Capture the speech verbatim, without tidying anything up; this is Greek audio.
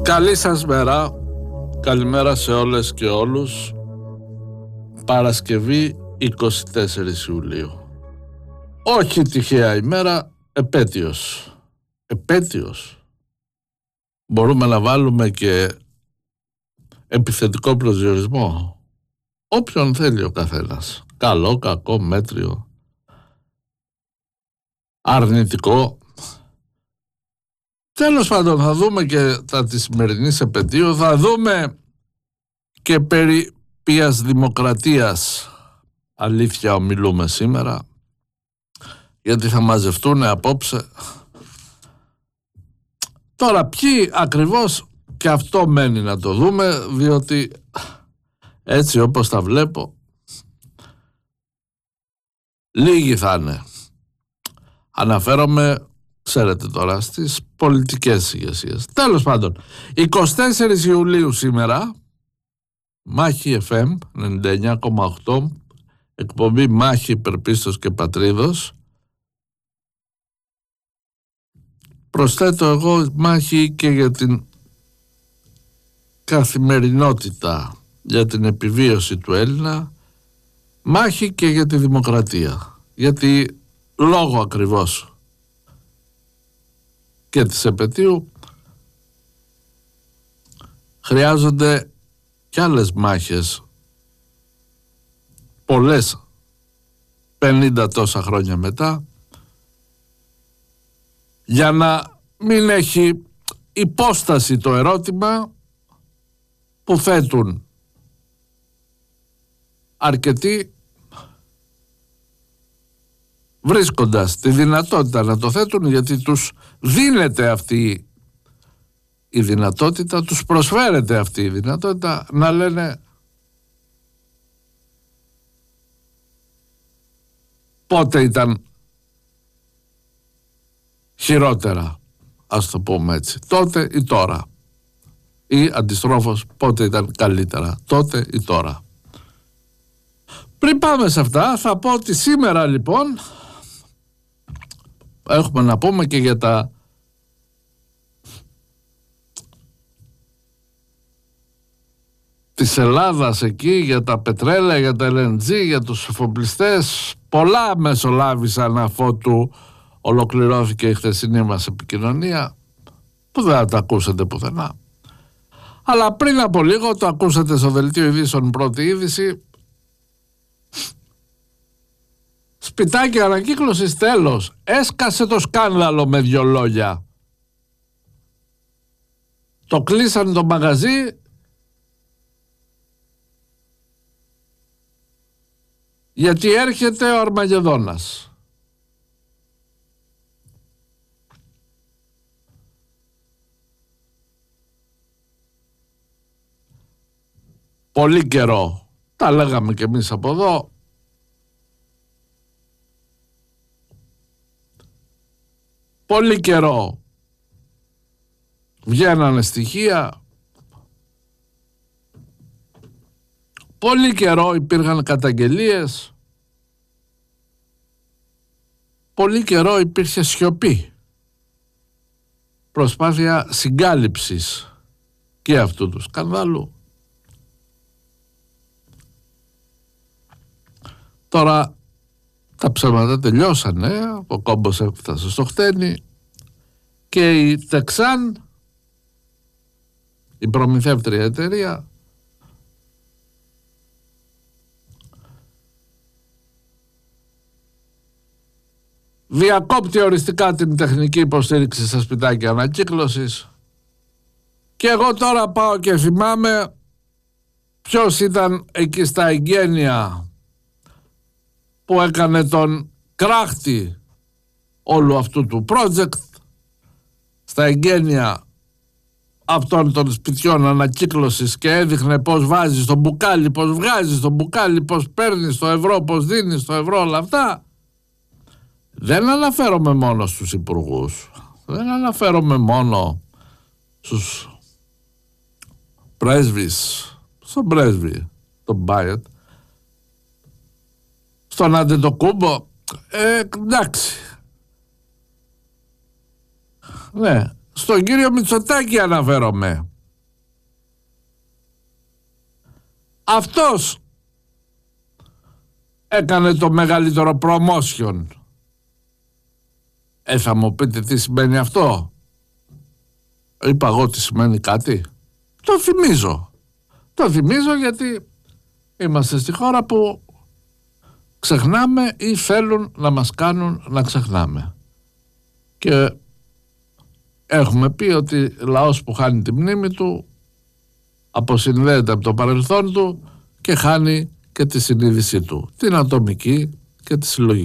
Καλή σας μέρα, καλημέρα σε όλες και όλους. Παρασκευή είκοσι τέσσερις Ιουλίου. Όχι τυχαία ημέρα, επέτειος. Επέτειος. Μπορούμε να βάλουμε και επιθετικό προσδιορισμό. Όποιον θέλει ο καθένας. Καλό, κακό, μέτριο, αρνητικό. Τέλος πάντων, θα δούμε και τα της σημερινής επετείου, θα δούμε και περί ποιας δημοκρατίας αλήθεια ομιλούμε σήμερα, γιατί θα μαζευτούν απόψε. Τώρα ποιοι ακριβώς, και αυτό μένει να το δούμε, διότι έτσι όπως τα βλέπω λίγοι θα είναι. Αναφέρομαι, ξέρετε τώρα, στις πολιτικές ηγεσίες. Τέλος πάντων, είκοσι τέσσερις Ιουλίου σήμερα, Μάχη εφ εμ ενενήντα εννιά κόμμα οκτώ, εκπομπή Μάχη Υπερπίστος και Πατρίδος. Προσθέτω εγώ μάχη και για την καθημερινότητα, για την επιβίωση του Έλληνα, μάχη και για τη δημοκρατία, γιατί λόγω ακριβώς και της επετείου χρειάζονται κι άλλες μάχες, πολλές, πενήντα τόσα χρόνια μετά, για να μην έχει υπόσταση το ερώτημα που θέτουν αρκετοί, βρίσκοντας τη δυνατότητα να το θέτουν, γιατί τους δίνεται αυτή η δυνατότητα, τους προσφέρεται αυτή η δυνατότητα να λένε πότε ήταν χειρότερα, ας το πούμε έτσι, τότε ή τώρα, ή αντιστρόφως πότε ήταν καλύτερα, τότε ή τώρα. Πριν πάμε σε αυτά, θα πω ότι σήμερα λοιπόν έχουμε να πούμε και για τα της Ελλάδας εκεί, για τα πετρέλαια, για τα ελ εν τζι, για τους εφοπλιστές. Πολλά μεσολάβησαν αφότου ολοκληρώθηκε η χθεσινή μας επικοινωνία, που δεν θα τα ακούσετε πουθενά. Αλλά πριν από λίγο το ακούσατε στο δελτίο ειδήσεων, πρώτη είδηση. Σπιτάκι ανακύκλωσης, τέλος. Έσκασε το σκάνδαλο με δυο λόγια. Το κλείσαν το μαγαζί γιατί έρχεται ο Αρμαγεδόνας. Πολύ καιρό, τα λέγαμε κι εμείς από εδώ, πολύ καιρό βγαίνανε στοιχεία, πολύ καιρό υπήρχαν καταγγελίες, πολύ καιρό υπήρχε σιωπή, προσπάθεια συγκάλυψης και αυτού του σκανδάλου. Τώρα τα ψέματα τελειώσανε, ο κόμπος έφτασε στο χτένι και η Τεξάν, η προμηθεύτρια εταιρεία, διακόπτει οριστικά την τεχνική υποστήριξη στα σπιτάκια ανακύκλωσης. Και εγώ τώρα πάω και θυμάμαι ποιος ήταν εκεί στα εγγένεια που έκανε τον κράχτη όλου αυτού του project, στα εγγένεια αυτών των σπιτιών ανακύκλωσης, και έδειχνε πώς βάζεις το μπουκάλι, πώς βγάζεις το μπουκάλι, πώς παίρνεις το ευρώ, πώς δίνεις το ευρώ, όλα αυτά. Δεν αναφέρομαι μόνο στους υπουργούς, δεν αναφέρομαι μόνο στους πρέσβεις, στον πρέσβη, τον Μπάιετ, στον Αντετοκούμπο, ε, εντάξει. Ναι, στον κύριο Μητσοτάκη αναφέρομαι, Αυτός έκανε το μεγαλύτερο promotion. Ε, θα μου πείτε τι σημαίνει αυτό. Είπα εγώ τι σημαίνει κάτι. Το θυμίζω. Το θυμίζω γιατί είμαστε στη χώρα που ξεχνάμε ή θέλουν να μας κάνουν να ξεχνάμε. Και έχουμε πει ότι λαός που χάνει τη μνήμη του αποσυνδέεται από το παρελθόν του και χάνει και τη συνείδησή του, την ατομική και τη συλλογική.